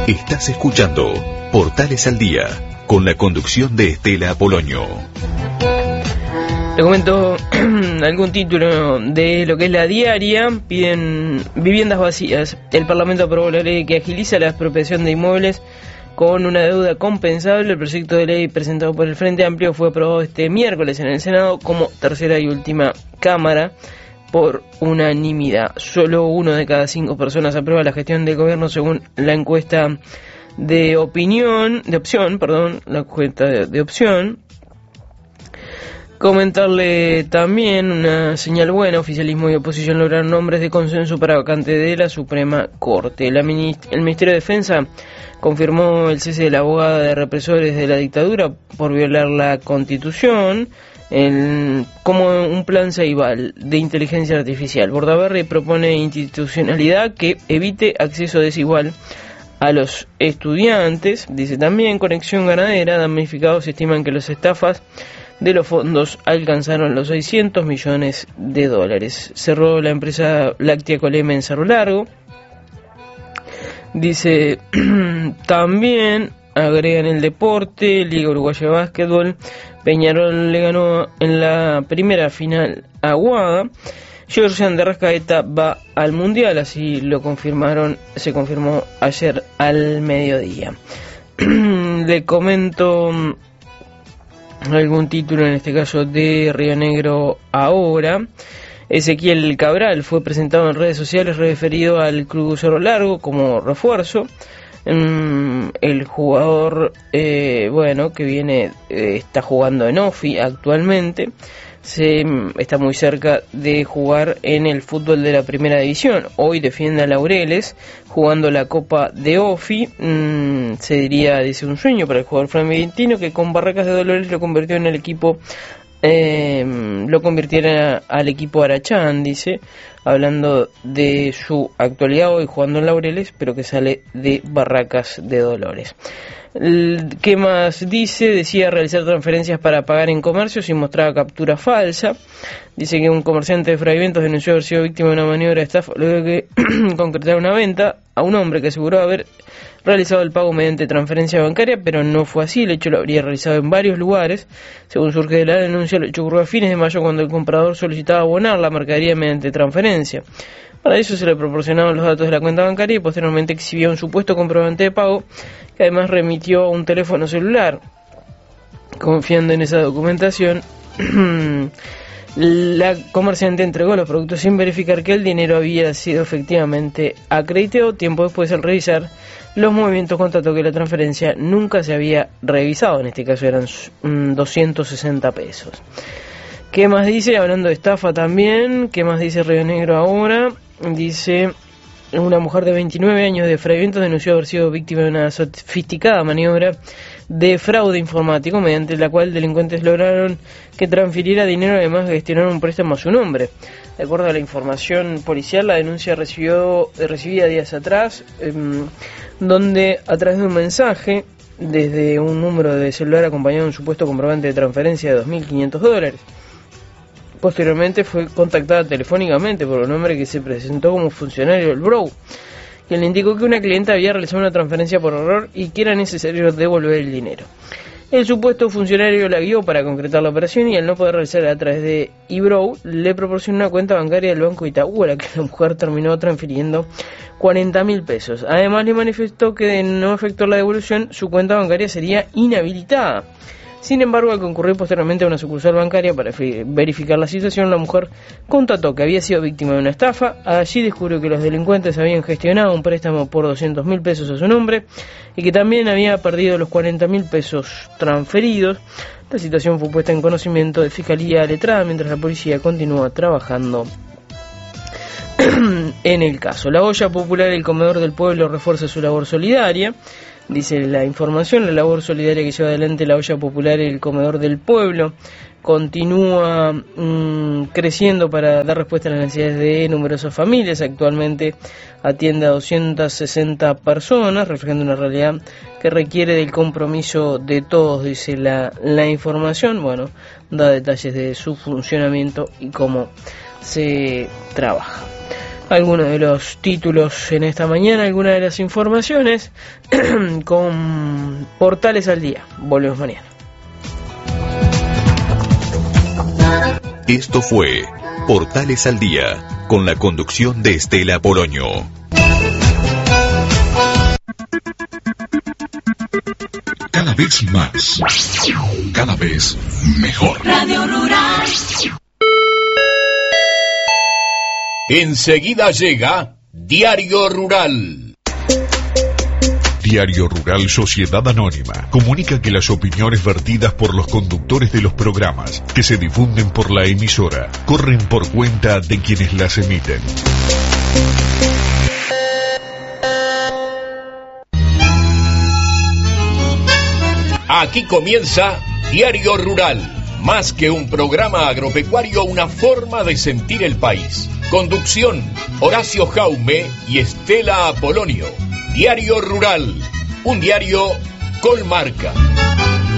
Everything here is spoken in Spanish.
Estás escuchando Portales al Día, con la conducción de Estela Apolonio. Le comento algún título de lo que es la diaria. Piden viviendas vacías. El Parlamento aprobó la ley que agiliza la expropiación de inmuebles con una deuda compensable. El proyecto de ley presentado por el Frente Amplio fue aprobado este miércoles en el Senado como tercera y última cámara por unanimidad. Solo 1 de cada 5 personas aprueba la gestión del gobierno según la encuesta de opción. Comentarle también una señal buena: oficialismo y oposición lograron nombres de consenso para vacante de la Suprema Corte. El Ministerio de Defensa confirmó el cese de la abogada de represores de la dictadura por violar la Constitución como un plan Ceibal de inteligencia artificial. Bordaberry propone institucionalidad que evite acceso desigual a los estudiantes. Dice también Conexión Ganadera, damnificados estiman que las estafas de los fondos alcanzaron los $600 millones. Cerró la empresa láctea Colema en Cerro Largo. Dice también, agregan el deporte, Liga Uruguaya de Básquetbol, Peñarol le ganó en la primera final a Aguada. Georgian de Rascaeta va al Mundial, así se confirmó ayer al mediodía. Le comento algún título, en este caso de Río Negro Ahora. Ezequiel Cabral fue presentado en redes sociales referido al Club Cerro Largo como refuerzo. El jugador que está jugando en OFI actualmente, está muy cerca de jugar en el fútbol de la primera división. Hoy defiende a Laureles jugando la Copa de OFI. Dice, un sueño para el jugador flamenguino, que con Barracas de Dolores lo convirtió en el equipo, lo convirtiera al equipo Arachán, dice, hablando de su actualidad hoy jugando en Laureles, pero que sale de Barracas de Dolores. ¿Qué más dice? Decía realizar transferencias para pagar en comercios y mostraba captura falsa. Dice que un comerciante de Fraiventos denunció haber sido víctima de una maniobra de estafa luego de que concretara una venta a un hombre que aseguró haber realizado el pago mediante transferencia bancaria, pero no fue así. El hecho lo habría realizado en varios lugares. Según surge de la denuncia, el hecho ocurrió a fines de mayo, cuando el comprador solicitaba abonar la mercadería mediante transferencia. Para eso se le proporcionaban los datos de la cuenta bancaria y posteriormente exhibió un supuesto comprobante de pago, que además remitió a un teléfono celular. Confiando en esa documentación, la comerciante entregó los productos sin verificar que el dinero había sido efectivamente acreditado. Tiempo después, al revisar los movimientos, constató que la transferencia nunca se había revisado. En este caso eran 260 pesos. ¿Qué más dice? Hablando de estafa también, ¿qué más dice Río Negro Ahora? Dice, una mujer de 29 años de Fraiventos denunció haber sido víctima de una sofisticada maniobra de fraude informático, mediante la cual delincuentes lograron que transfiriera dinero, además de gestionar un préstamo a su nombre. De acuerdo a la información policial, la denuncia recibida días atrás, donde a través de un mensaje desde un número de celular acompañado de un supuesto comprobante de transferencia de $2.500. Posteriormente fue contactada telefónicamente por un hombre que se presentó como funcionario del Brou, quien le indicó que una clienta había realizado una transferencia por error y que era necesario devolver el dinero. El supuesto funcionario la guió para concretar la operación, y al no poder realizarla a través de eBrow, le proporcionó una cuenta bancaria del Banco Itaú, a la que la mujer terminó transfiriendo 40.000 pesos. Además, le manifestó que de no efectuar la devolución, su cuenta bancaria sería inhabilitada. Sin embargo, al concurrir posteriormente a una sucursal bancaria para verificar la situación, la mujer constató que había sido víctima de una estafa. Allí descubrió que los delincuentes habían gestionado un préstamo por 200.000 pesos a su nombre y que también había perdido los 40.000 pesos transferidos. La situación fue puesta en conocimiento de Fiscalía Letrada, mientras la policía continúa trabajando en el caso. La olla popular El Comedor del Pueblo refuerza su labor solidaria. Dice la información, la labor solidaria que lleva adelante la olla popular El Comedor del Pueblo continúa creciendo para dar respuesta a las necesidades de numerosas familias. Actualmente atiende a 260 personas, reflejando una realidad que requiere del compromiso de todos, dice la información. Bueno, da detalles de su funcionamiento y cómo se trabaja. algunos de los títulos en esta mañana, algunas de las informaciones con Portales al Día. Volvemos mañana. Esto fue Portales al Día, con la conducción de Estela Poloño. Cada vez más, cada vez mejor. Radio Rural. Enseguida llega Diario Rural. Diario Rural Sociedad Anónima comunica que las opiniones vertidas por los conductores de los programas que se difunden por la emisora corren por cuenta de quienes las emiten. Aquí comienza Diario Rural, más que un programa agropecuario, una forma de sentir el país. Conducción, Horacio Jaume y Estela Apolonio. Diario Rural, un diario con marca.